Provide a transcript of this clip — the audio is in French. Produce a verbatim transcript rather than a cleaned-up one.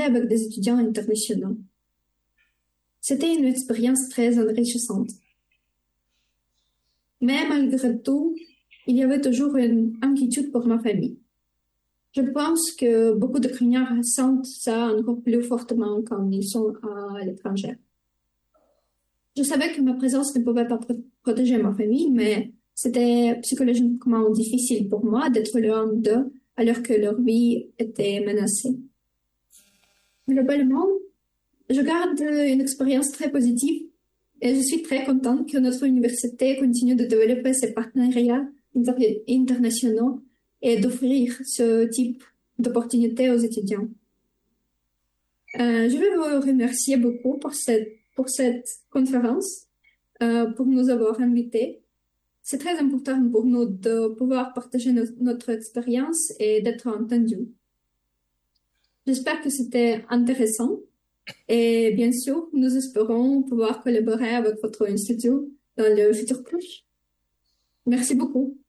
avec des étudiants internationaux. C'était une expérience très enrichissante. Mais malgré tout, il y avait toujours une inquiétude pour ma famille. Je pense que beaucoup d'Ukrainiens ressentent ça encore plus fortement quand ils sont à l'étranger. Je savais que ma présence ne pouvait pas pro- protéger ma famille, mais c'était psychologiquement difficile pour moi d'être loin d'eux alors que leur vie était menacée. Globalement, je garde une expérience très positive et je suis très contente que notre université continue de développer ses partenariats inter- internationaux et d'offrir ce type d'opportunités aux étudiants. Euh, je vais vous remercier beaucoup pour cette, pour cette conférence, euh, pour nous avoir invités. C'est très important pour nous de pouvoir partager no- notre expérience et d'être entendus. J'espère que c'était intéressant et bien sûr, nous espérons pouvoir collaborer avec votre institut dans le futur proche. Merci beaucoup.